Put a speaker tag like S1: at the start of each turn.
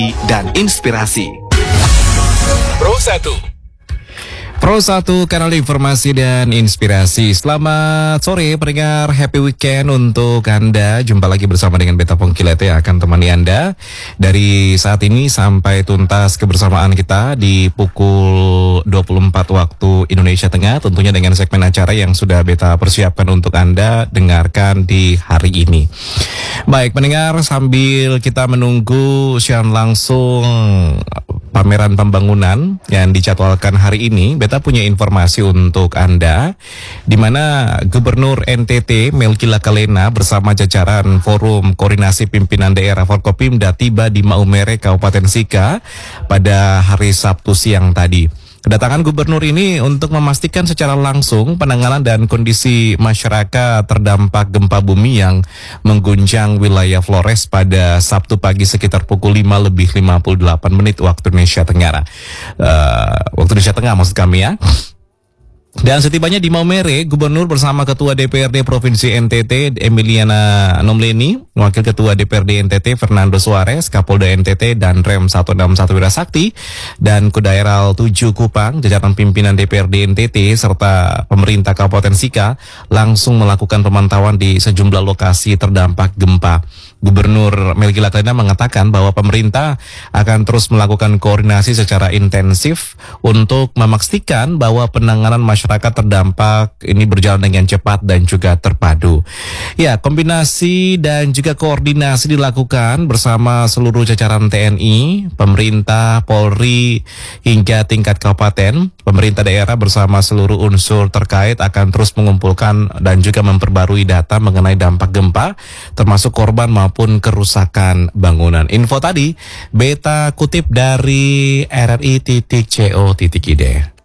S1: dan inspirasi.
S2: Pro 1 kanal informasi dan inspirasi. Selamat sore pendengar, happy weekend untuk Anda. Jumpa lagi bersama dengan Beta Pongkilet yang akan temani Anda dari saat ini sampai tuntas kebersamaan kita di pukul 24 waktu Indonesia Tengah. Tentunya dengan segmen acara yang sudah Beta persiapkan untuk Anda dengarkan di hari ini. Baik pendengar, sambil kita menunggu siaran langsung pameran pembangunan yang dijadwalkan hari ini, Beta punya informasi untuk Anda, di mana Gubernur NTT Melki Lakalena bersama jajaran Forum Koordinasi Pimpinan Daerah Forkopimda tiba di Maumere, Kabupaten Sika pada hari Sabtu siang tadi. Kedatangan gubernur ini untuk memastikan secara langsung penanganan dan kondisi masyarakat terdampak gempa bumi yang mengguncang wilayah Flores pada Sabtu pagi sekitar pukul 5:58 waktu Indonesia Tenggara. Waktu Indonesia Tengah maksud kami ya. Dan setibanya di Maumere, Gubernur bersama Ketua DPRD Provinsi NTT Emiliana Nomleni, Wakil Ketua DPRD NTT Fernando Suarez, Kapolda NTT dan Rem 161 Wirasakti, dan Kodaeral 7 Kupang, jajaran pimpinan DPRD NTT serta pemerintah Kabupaten Sika langsung melakukan pemantauan di sejumlah lokasi terdampak gempa. Gubernur Melki Lakalena mengatakan bahwa pemerintah akan terus melakukan koordinasi secara intensif untuk memastikan bahwa penanganan masyarakat terdampak ini berjalan dengan cepat dan juga terpadu. Ya, kombinasi dan juga koordinasi dilakukan bersama seluruh jajaran TNI, pemerintah, Polri, hingga tingkat kabupaten. Pemerintah daerah bersama seluruh unsur terkait akan terus mengumpulkan dan juga memperbarui data mengenai dampak gempa, termasuk korban maupun kerusakan bangunan. Info tadi Beta kutip dari RRI.co.id.